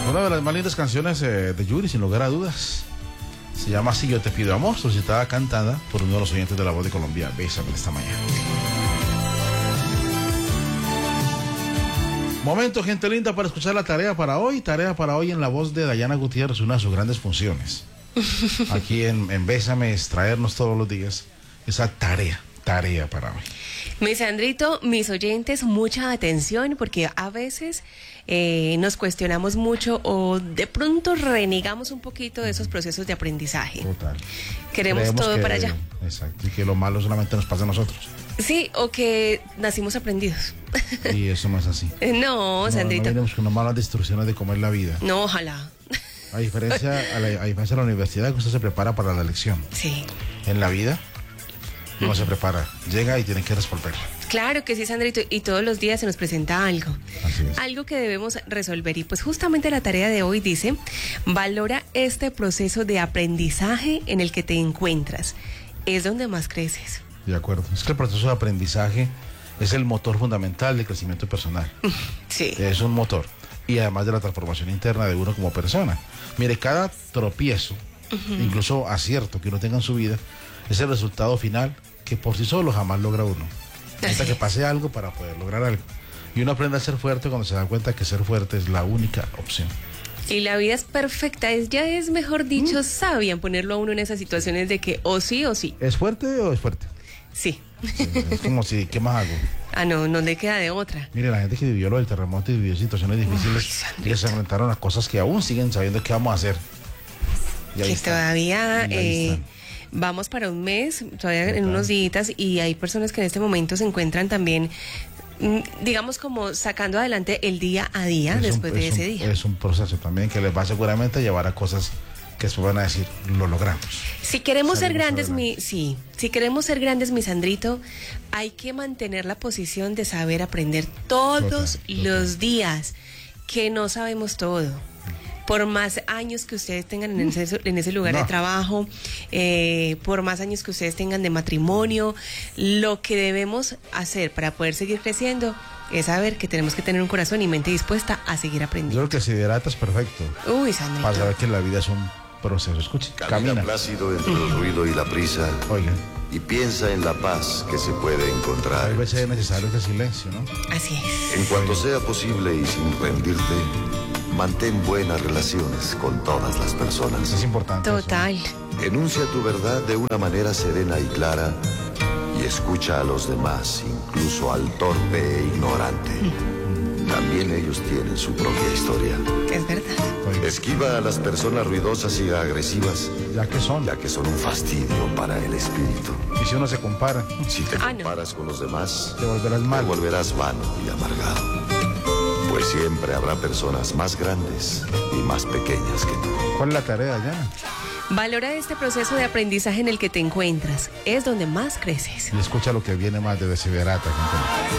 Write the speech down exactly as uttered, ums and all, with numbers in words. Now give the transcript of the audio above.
Una de las más lindas canciones eh, de Yuri, sin lugar a dudas. Se llama Así yo te pido amor, solicitada, cantada por uno de los oyentes de La Voz de Colombia. Bésame esta mañana. Momento, gente linda, para escuchar la tarea para hoy. Tarea para hoy en la voz de Dayana Gutiérrez, una de sus grandes funciones. Aquí en, en Bésame es traernos todos los días esa tarea, tarea para hoy. Mi Sandrito, mis oyentes, mucha atención, porque a veces eh, nos cuestionamos mucho o de pronto renegamos un poquito de esos procesos de aprendizaje. Total. Queremos Creemos todo que, para allá. Exacto, y que lo malo solamente nos pasa a nosotros. Sí, o que nacimos aprendidos. Y eso no es así. No, No, Sandrito. no venimos con unas malas destrucciones de comer la vida. No, ojalá. A diferencia, a, la, a diferencia de la universidad, que usted se prepara para la lección. Sí. En la vida, no se prepara. Llega y tiene que resolver. Claro que sí, Sandrito, y todos los días se nos presenta algo. Así es. Algo que debemos resolver. Y pues justamente la tarea de hoy dice, valora este proceso de aprendizaje en el que te encuentras. Es donde más creces. De acuerdo. Es que el proceso de aprendizaje es el motor fundamental del crecimiento personal. Sí. Es un motor. Y además de la transformación interna de uno como persona. Mire, cada tropiezo, uh-huh. incluso acierto que uno tenga en su vida, es el resultado final que por sí solo jamás logra uno. Necesita que pase algo para poder lograr algo. Y uno aprende a ser fuerte cuando se da cuenta que ser fuerte es la única opción. Y la vida es perfecta, es ya es mejor dicho, mm. sabia en ponerlo a uno en esas situaciones de que o sí o sí. ¿Es fuerte o es fuerte? Sí. Sí, es como si, ¿qué más hago? Ah, no, no le queda de otra. Mire, la gente que vivió lo del terremoto y vivió situaciones difíciles, y se enfrentaron a cosas que aún siguen sabiendo qué vamos a hacer. Y que todavía eh, vamos para un mes, todavía Total. en unos días, y hay personas que en este momento se encuentran también, digamos, como sacando adelante el día a día es después un, de ese un, día. Es un proceso también que les va seguramente a llevar a cosas que después van a decir, lo logramos. Si queremos ser grandes, mi, sí, si queremos ser grandes, mi Sandrito, hay que mantener la posición de saber aprender todos total, los total. días, que no sabemos todo. Por más años que ustedes tengan en ese, en ese lugar no. de trabajo, eh, por más años que ustedes tengan de matrimonio, lo que debemos hacer para poder seguir creciendo es saber que tenemos que tener un corazón y mente dispuesta a seguir aprendiendo. Yo creo que si hidratas perfecto. Uy, Sandrito. Para saber que la vida es un proceso. Escuche, camina, camina plácido entre el ruido y la prisa. Oiga. Y piensa en la paz que se puede encontrar. A veces es necesario ese silencio, ¿no? Así es. En cuanto sea posible y sin rendirte, mantén buenas relaciones con todas las personas. Es importante. Total. Eso. Enuncia tu verdad de una manera serena y clara y escucha a los demás, incluso al torpe e ignorante. También ellos tienen su propia historia. Es verdad. Esquiva a las personas ruidosas y agresivas, ya que son, ya que son un fastidio para el espíritu. Y si uno se compara, si te ah, comparas no. con los demás, te volverás mal, te volverás vano y amargado. Pues siempre habrá personas más grandes y más pequeñas que tú. ¿Cuál es la tarea, Yana? Valora este proceso de aprendizaje en el que te encuentras. Es donde más creces. Y escucha lo que viene más de Desiderata, gente.